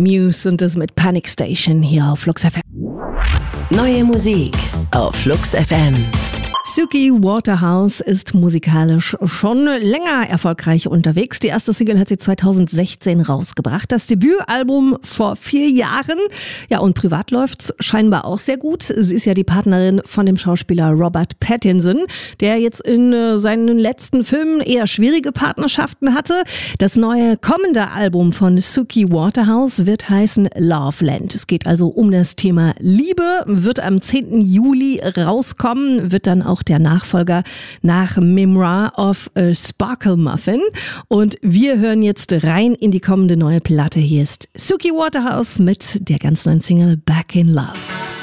Muse und das mit Panic Station hier auf Flux FM. Neue Musik auf Flux FM. Suki Waterhouse ist musikalisch schon länger erfolgreich unterwegs. Die erste Single hat sie 2016 rausgebracht. Das Debütalbum vor 4 Jahren. Ja, und privat läuft's scheinbar auch sehr gut. Sie ist ja die Partnerin von dem Schauspieler Robert Pattinson, der jetzt in seinen letzten Filmen eher schwierige Partnerschaften hatte. Das neue kommende Album von Suki Waterhouse wird heißen Loveland. Es geht also um das Thema Liebe, wird am 10. Juli rauskommen, wird dann auch der Nachfolger nach Memoir of a Sparkle Muffin. Und wir hören jetzt rein in die kommende neue Platte. Hier ist Suki Waterhouse mit der ganz neuen Single Back in Love.